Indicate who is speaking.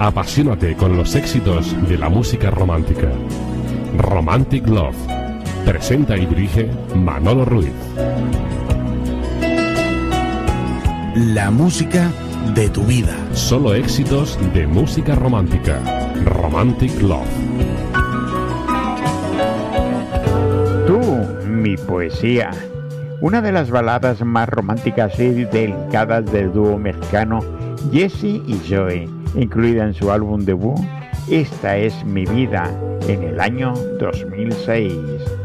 Speaker 1: Apasionate con los éxitos de la música romántica. Romantic Love. Presenta y dirige Manolo Ruiz.
Speaker 2: La música de tu vida.
Speaker 1: Solo éxitos de música romántica. Romantic Love.
Speaker 3: Tú, mi poesía. Una de las baladas más románticas y delicadas del dúo mexicano Jesse y Joe, incluida en su álbum debut Esta es mi vida, en el año 2006.